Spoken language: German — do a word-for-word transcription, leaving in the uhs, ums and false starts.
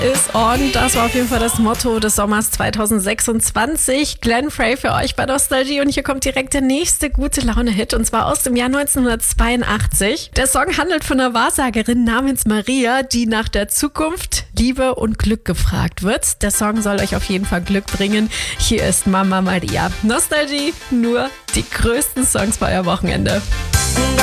is on. Das war auf jeden Fall das Motto des Sommers zwanzig sechsundzwanzig. Glenn Frey für euch bei Nostalgie. Und hier kommt direkt der nächste gute Laune-Hit. Und zwar aus dem Jahr neunzehnhundertzweiundachtzig. Der Song handelt von einer Wahrsagerin namens Maria, die nach der Zukunft, Liebe und Glück gefragt wird. Der Song soll euch auf jeden Fall Glück bringen. Hier ist Mama Maria. Nostalgie, nur die größten Songs bei euer Wochenende.